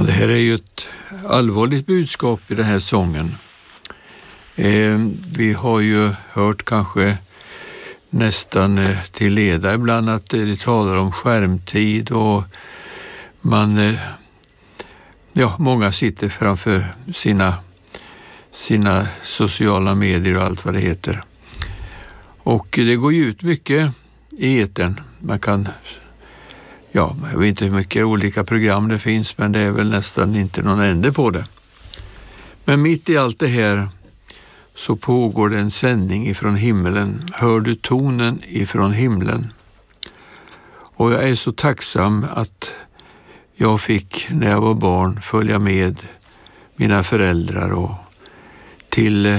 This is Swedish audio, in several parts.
det här är ju ett allvarligt budskap i den här sången. Vi har ju hört kanske nästan till leda ibland att det talar om skärmtid och många sitter framför sina sociala medier och allt vad det heter. Och det går ju ut mycket i etern. Jag vet inte hur mycket olika program det finns, men det är väl nästan inte någon ände på det. Men mitt i allt det här så pågår det en sändning ifrån himlen. Hör du tonen ifrån himlen? Och jag är så tacksam att jag fick, när jag var barn, följa med mina föräldrar och till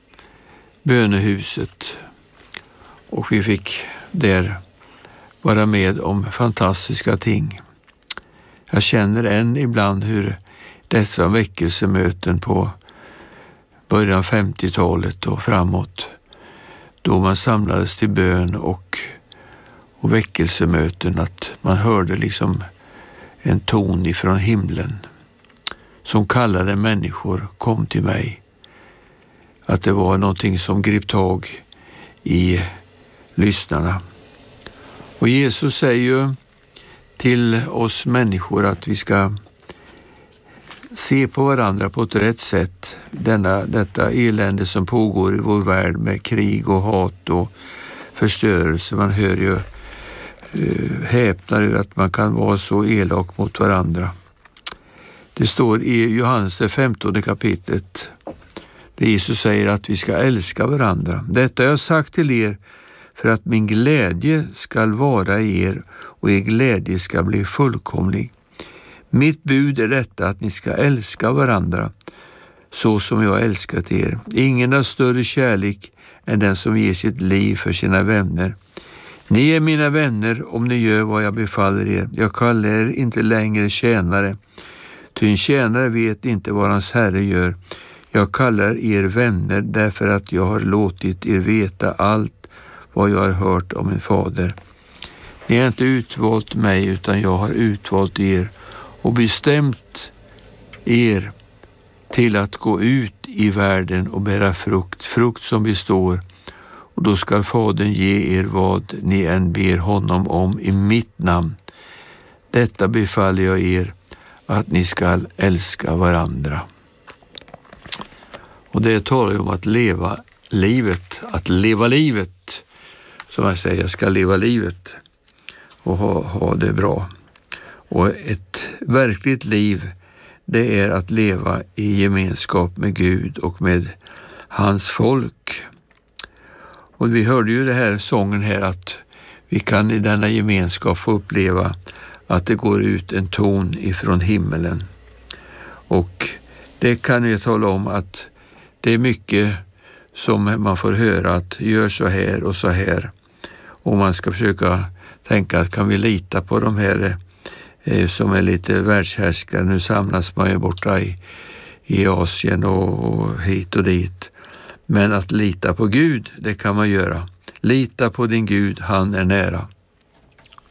bönehuset. Och vi fick där vara med om fantastiska ting. Jag känner än ibland hur dessa väckelsemöten på början 50-talet och framåt, då man samlades till bön och väckelsemöten, att man hörde liksom en ton ifrån himlen som kallade människor, kom till mig. Att det var någonting som grip tag i lyssnarna. Och Jesus säger ju till oss människor att vi ska se på varandra på ett rätt sätt. Detta elände som pågår i vår värld med krig och hat och förstörelse. Man hör ju häpnar över att man kan vara så elak mot varandra. Det står i Johannes 15 kapitlet där Jesus säger att vi ska älska varandra. Detta har jag sagt till er för att min glädje ska vara i er och er glädje ska bli fullkomlig. Mitt bud är detta, att ni ska älska varandra så som jag älskat er. Ingen har större kärlek än den som ger sitt liv för sina vänner. Ni är mina vänner om ni gör vad jag befaller er. Jag kallar er inte längre tjänare, ty en tjänare vet inte vad hans herre gör. Jag kallar er vänner därför att jag har låtit er veta allt vad jag har hört om min fader. Ni har inte utvalt mig, utan jag har utvalt er och bestämt er till att gå ut i världen och bära frukt som består. Och då ska Fadern ge er vad ni än ber honom om i mitt namn. Detta befaller jag er, att ni ska älska varandra. Och det talar ju om att leva livet. Att leva livet. Som jag säger, jag ska leva livet och ha det bra. Och ett verkligt liv, det är att leva i gemenskap med Gud och med hans folk. Och vi hörde ju det här sången här, att vi kan i denna gemenskap få uppleva att det går ut en ton ifrån himmelen. Och det kan jag tala om att det är mycket som man får höra, att gör så här och så här. Och man ska försöka tänka att kan vi lita på de här som är lite världshärskare. Nu samlas man ju borta i Asien och hit och dit. Men att lita på Gud, det kan man göra. Lita på din Gud, han är nära.